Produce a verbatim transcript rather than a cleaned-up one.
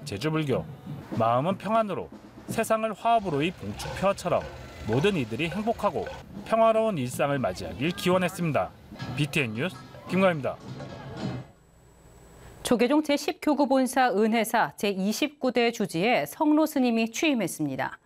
제주불교. 마음은 평안으로 세상을 화합으로의 봉축표처럼 모든 이들이 행복하고 평화로운 일상을 맞이하길 기원했습니다. 비티엔 뉴스 김광입니다. 조계종 제십 교구본사 은혜사 제이십구 대 주지에 성로 스님이 취임했습니다.